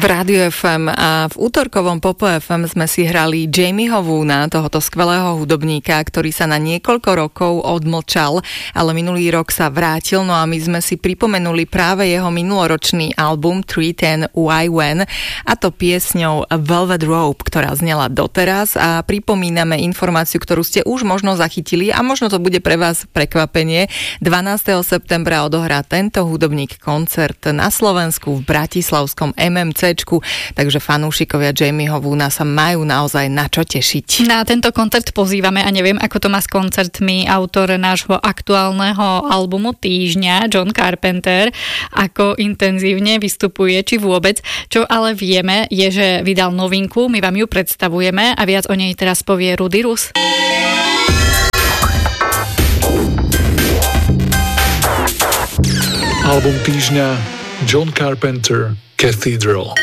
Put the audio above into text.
v Rádiu FM a v útorkovom Popo FM sme si hrali Jamieho Woona, tohoto skvelého hudobníka, ktorý sa na niekoľko rokov odmlčal, ale minulý rok sa vrátil, no a my sme si pripomenuli práve jeho minuloročný album 310 Why When, a to piesňou Velvet Rope, ktorá znela doteraz, a pripomíname informáciu, ktorú ste už možno zachytili a možno to bude pre vás prekvapenie. 12. septembra odohrá tento hudobník koncert na Slovensku v bratislavskom MMCčku, takže fanúšikovia Jamieho Woona sa majú naozaj na čo tešiť. Na tento koncert pozývame, a neviem, ako to má s koncertmi, autor nášho aktuálneho albumu týždňa, John Carpenter, ako intenzívne vystupuje, či vôbec. Čo ale vieme, je, že vydal novinku, my vám ju predstavujeme a viac o nej teraz povie Rudy Rus. Album týždňa John Carpenter, Cathedral.